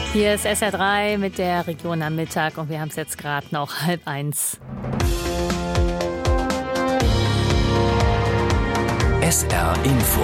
Hier ist SR3 mit der Region am Mittag und wir haben es jetzt gerade noch 12:30. SR Info.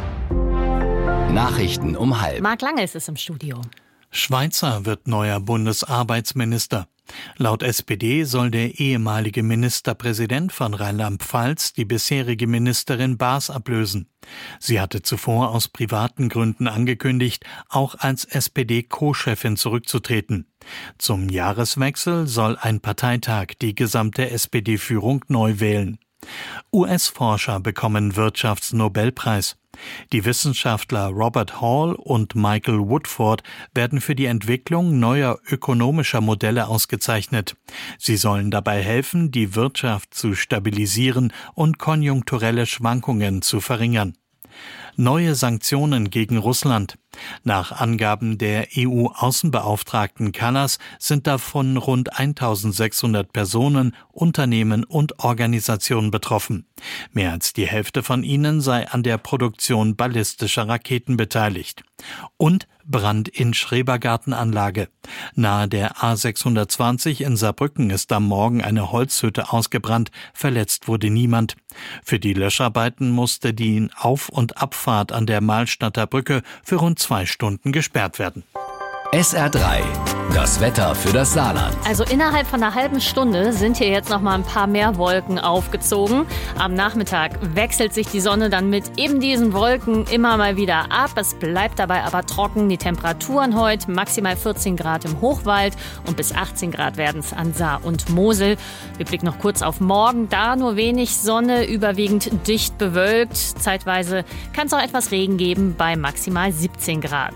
Nachrichten um 12:30. Marc Lange ist es im Studio. Schweizer wird neuer Bundesarbeitsminister. Laut SPD soll der ehemalige Ministerpräsident von Rheinland-Pfalz die bisherige Ministerin Baas ablösen. Sie hatte zuvor aus privaten Gründen angekündigt, auch als SPD-Co-Chefin zurückzutreten. Zum Jahreswechsel soll ein Parteitag die gesamte SPD-Führung neu wählen. US-Forscher bekommen Wirtschaftsnobelpreis. Die Wissenschaftler Robert Hall und Michael Woodford werden für die Entwicklung neuer ökonomischer Modelle ausgezeichnet. Sie sollen dabei helfen, die Wirtschaft zu stabilisieren und konjunkturelle Schwankungen zu verringern. Neue Sanktionen gegen Russland. Nach Angaben der EU-Außenbeauftragten Kallas sind davon rund 1600 Personen, Unternehmen und Organisationen betroffen. Mehr als die Hälfte von ihnen sei an der Produktion ballistischer Raketen beteiligt. Und Brand in Schrebergartenanlage. Nahe der A620 in Saarbrücken ist am Morgen eine Holzhütte ausgebrannt. Verletzt wurde niemand. Für die Löscharbeiten musste die Auf- und Abfahrt an der Mahlstadter Brücke für rund 2 Stunden gesperrt werden. SR3, das Wetter für das Saarland. Also innerhalb von einer halben Stunde sind hier jetzt noch mal ein paar mehr Wolken aufgezogen. Am Nachmittag wechselt sich die Sonne dann mit eben diesen Wolken immer mal wieder ab. Es bleibt dabei aber trocken. Die Temperaturen heute maximal 14 Grad im Hochwald und bis 18 Grad werden es an Saar und Mosel. Wir blicken noch kurz auf morgen. Da nur wenig Sonne, überwiegend dicht bewölkt. Zeitweise kann es auch etwas Regen geben bei maximal 17 Grad.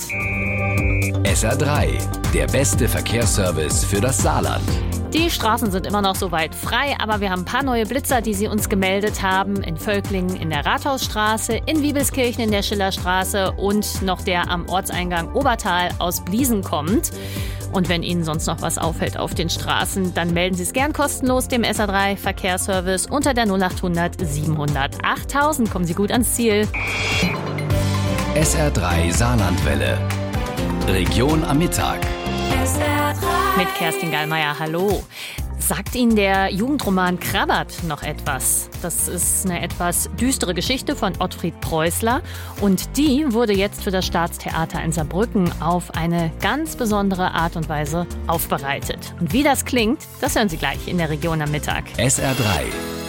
SR3, der beste Verkehrsservice für das Saarland. Die Straßen sind immer noch soweit frei, aber wir haben ein paar neue Blitzer, die Sie uns gemeldet haben. In Völklingen in der Rathausstraße, in Wiebelskirchen in der Schillerstraße und noch der am Ortseingang Obertal aus Bliesen kommt. Und wenn Ihnen sonst noch was auffällt auf den Straßen, dann melden Sie es gern kostenlos dem SR3 Verkehrsservice unter der 0800 700 8000. Kommen Sie gut ans Ziel. SR3 Saarlandwelle. Region am Mittag. Mit Kerstin Gallmeier, hallo. Sagt Ihnen der Jugendroman Krabbert noch etwas? Das ist eine etwas düstere Geschichte von Ottfried Preußler und die wurde jetzt für das Staatstheater in Saarbrücken auf eine ganz besondere Art und Weise aufbereitet. Und wie das klingt, das hören Sie gleich in der Region am Mittag. SR3.